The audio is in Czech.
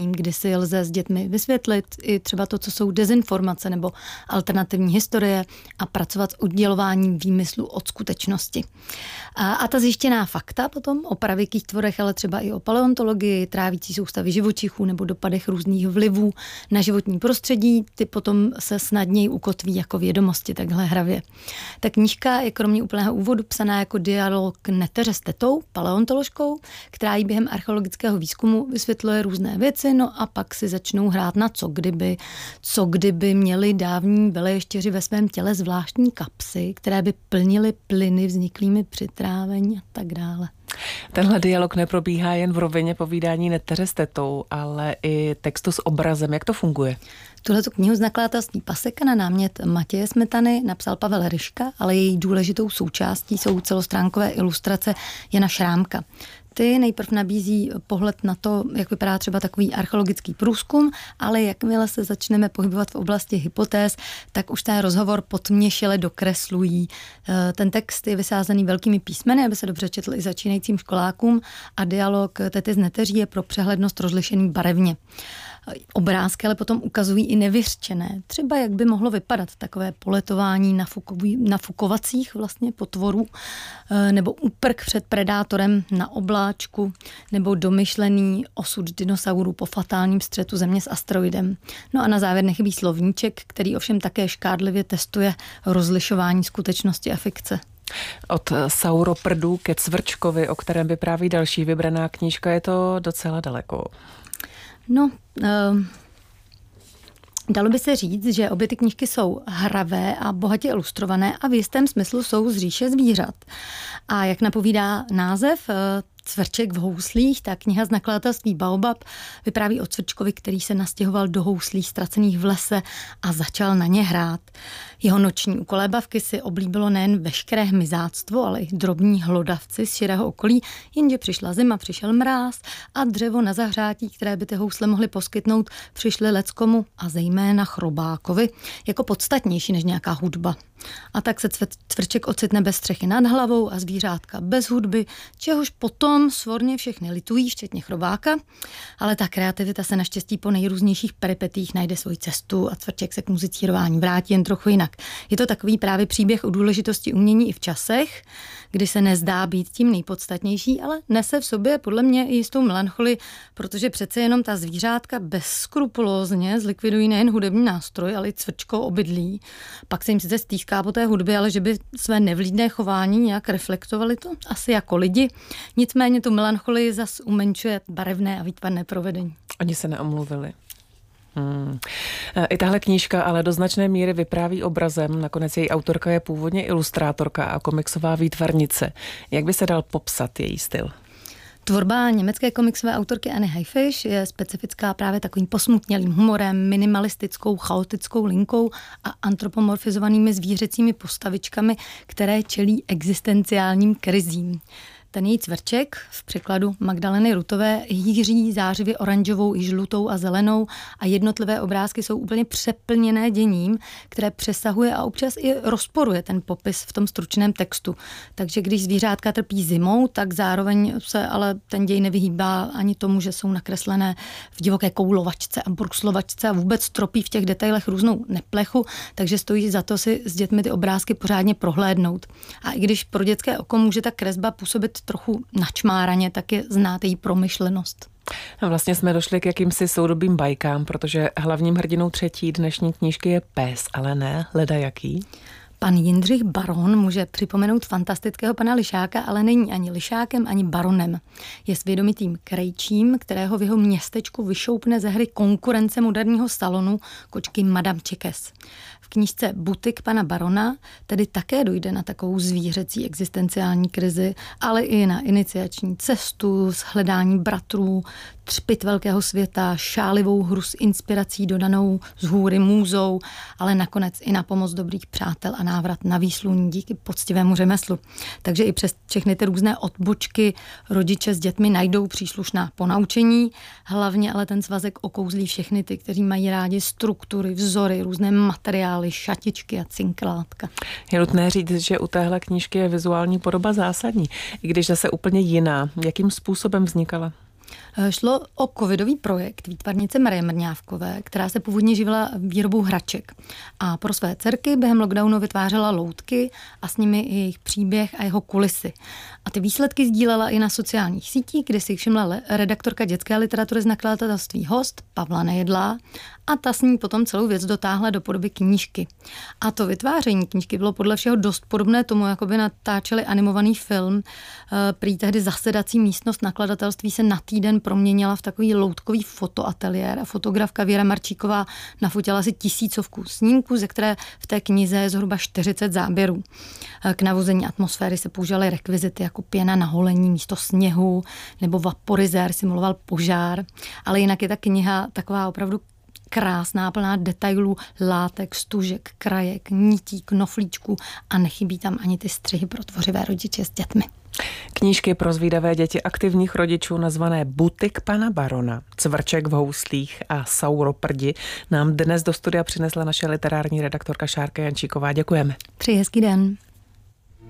kdy si lze s dětmi vysvětlit i třeba to, co jsou dezinformace nebo alternativní historie a pracovat s oddělováním výmyslu od skutečnosti. A ta zjištěná fakta potom o pravěkých tvorech, ale třeba i o paleontologii, trávící soustavy živočichů nebo dopadech různých vlivů na životní prostředí, ty potom se snadněji ukotví jako vědomosti takhle hravě. Ta knížka je kromě úplného úvodu psaná jako dialog neteře s tetou, paleontoložkou, která jí během archeologického výzkumu vysvětluje různé věci, no a pak si začnou hrát na co kdyby měli dávní veleještěři ve svém těle zvláštní kapsy, které by plnily plyny vzniklými při trávení a tak dále. Tenhle dialog neprobíhá jen v rovině povídání neteře s tetou, ale i textu s obrazem. Jak to funguje? Tuhletu knihu z nakladatelství Paseka na námět Matěje Smetany napsal Pavel Ryška, ale její důležitou součástí jsou celostránkové ilustrace Jana Šrámka. Ty nejprv nabízí pohled na to, jak vypadá třeba takový archeologický průzkum, ale jakmile se začneme pohybovat v oblasti hypotéz, tak už ten rozhovor potměšile dokreslují. Ten text je vysázený velkými písmeny, aby se dobře četl i začínajícím školákům, a dialog tety z neteří je pro přehlednost rozlišený barevně. Obrázky ale potom ukazují i nevyřčené. Třeba jak by mohlo vypadat takové poletování nafukovacích vlastně potvorů, nebo úprk před predátorem na obláčku, nebo domyšlený osud dinosaurů po fatálním střetu Země s asteroidem. No a na závěr nechybí slovníček, který ovšem také škádlivě testuje rozlišování skutečnosti a fikce. Od sauroprdů ke cvrčkovi, o kterém vypráví další vybraná knížka, je to docela daleko. No, dalo by se říct, že obě ty knížky jsou hravé a bohatě ilustrované a v jistém smyslu jsou z říše zvířat. A jak napovídá název, Cvrček v houslích, ta kniha z nakladatelství Baobab vypráví o cvrčkovi, který se nastěhoval do houslí ztracených v lese a začal na ně hrát. Jeho noční ukolébavky si oblíbilo nejen veškeré hmyzáctvo, ale i drobní hlodavci z širého okolí, jenže přišla zima, přišel mráz a dřevo na zahřátí, které by ty housle mohly poskytnout, přišly leckomu a zejména chrobákovi jako podstatnější než nějaká hudba. A tak se cvrček ocitne bez střechy nad hlavou a zvířátka bez hudby, čehož potom svorně všechny litují, včetně chrobáka, ale ta kreativita se naštěstí po nejrůznějších peripetích najde svoji cestu a cvrček se k muzicírování vrátí jen trochu jinak. Je to takový právě příběh o důležitosti umění i v časech, kdy se nezdá být tím nejpodstatnější, ale nese v sobě podle mě i jistou melancholii, protože přece jenom ta zvířátka bezskrupulózně zlikvidují nejen hudební nástroj, ale i cvrčkou obydlí. Pak se jim sice stýská po té hudbě, ale že by své nevlídné chování nějak reflektovali, to asi jako lidi. Nicméně tu melancholii zas umenčuje barevné a výtvarné provedení. Oni se neomluvili. I tahle knížka ale do značné míry vypráví obrazem. Nakonec její autorka je původně ilustrátorka a komiksová výtvarnice. Jak by se dal popsat její styl? Tvorba německé komiksové autorky Anny Haifisch je specifická právě takovým posmutnělým humorem, minimalistickou, chaotickou linkou a antropomorfizovanými zvířecími postavičkami, které čelí existenciálním krizím. Ten její cvrček, v překladu Magdaleny Rutové, hýří zářivě oranžovou i žlutou a zelenou a jednotlivé obrázky jsou úplně přeplněné děním, které přesahuje a občas i rozporuje ten popis v tom stručném textu. Takže když zvířátka trpí zimou, tak zároveň se ale ten děj nevyhýbá ani tomu, že jsou nakreslené v divoké koulovačce a bruslovačce a vůbec tropí v těch detailech různou neplechu, takže stojí za to si s dětmi ty obrázky pořádně prohlédnout. A i když pro dětské oko může ta kresba působit trochu načmáraně, tak je znát její promyšlenost. A vlastně jsme došli k jakýmsi soudobým bajkám, protože hlavním hrdinou třetí dnešní knížky je pes, ale ne ledajaký. Pan Jindřich Baron může připomenout fantastického pana Lišáka, ale není ani lišákem, ani baronem. Je svědomitým krejčím, kterého v jeho městečku vyšoupne ze hry konkurence moderního salonu kočky Madame Čekes. V knížce Butik pana Barona tedy také dojde na takovou zvířecí existenciální krizi, ale i na iniciační cestu, shledání bratrů, třpyt velkého světa, šálivou hru s inspirací dodanou z hůry můzou, ale nakonec i na pomoc dobrých přátel a návrat na výsluní díky poctivému řemeslu. Takže i přes všechny ty různé odbočky rodiče s dětmi najdou příslušná ponaučení, hlavně ale ten svazek okouzlí všechny ty, kteří mají rádi struktury, vzory, různé materiály, šatičky a cinklátka. Je nutné říct, že u téhle knížky je vizuální podoba zásadní, i když zase úplně jiná. Jakým způsobem vznikala? Šlo o covidový projekt výtvarnice Marie Mrňávkové, která se původně živila výrobou hraček. A pro své dcerky během lockdownu vytvářela loutky a s nimi i jejich příběh a jeho kulisy. A ty výsledky sdílela i na sociálních sítích, kde si jich všimla redaktorka dětské literatury z nakladatelství Host, Pavla Nejedlá, a ta s ní potom celou věc dotáhla do podoby knížky. A to vytváření knížky bylo podle všeho dost podobné tomu, jako by natáčeli animovaný film. Prý tehdy zasedací místnost nakladatelství se na týden proměnila v takový loutkový fotoateliér a fotografka Věra Marčíková nafotila asi 1000 snímků, ze které v té knize je zhruba 40 záběrů. K navození atmosféry se používaly rekvizity jako pěna na holení místo sněhu nebo vaporizér simuloval požár, ale jinak je ta kniha taková opravdu krásná, plná detailů, látek, stužek, krajek, nití, knoflíčků a nechybí tam ani ty střihy pro tvořivé rodiče s dětmi. Knížky pro zvídavé děti aktivních rodičů nazvané Butik pana barona, Cvrček v houslích a Sauroprdi nám dnes do studia přinesla naše literární redaktorka Šárka Jančíková. Děkujeme. Přeji hezký den.